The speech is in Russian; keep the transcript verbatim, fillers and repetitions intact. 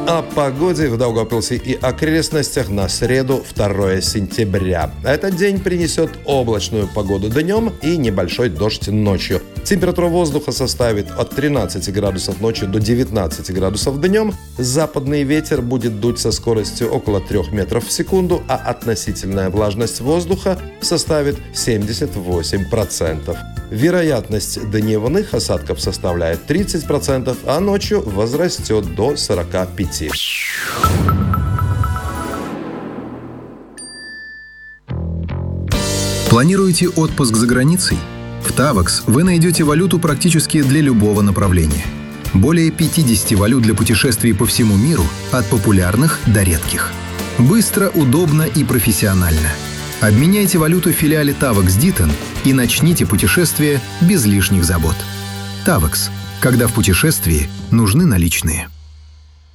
О погоде в Даугавпилсе и окрестностях на среду, второе сентября. Этот день принесет облачную погоду днем и небольшой дождь ночью. Температура воздуха составит от тринадцати градусов ночью до девятнадцати градусов днем. Западный ветер будет дуть со скоростью около трёх метров в секунду, а относительная влажность воздуха составит семьдесят восемь процентов. Вероятность дневных осадков составляет тридцать процентов, а ночью возрастет до сорока пяти процентов. Планируете отпуск за границей? В Tavax вы найдете валюту практически для любого направления. Более пятидесяти валют для путешествий по всему миру, от популярных до редких. Быстро, удобно и профессионально. Обменяйте валюту в филиале Tavax Ditton и начните путешествие без лишних забот. Tavax. Когда в путешествии нужны наличные.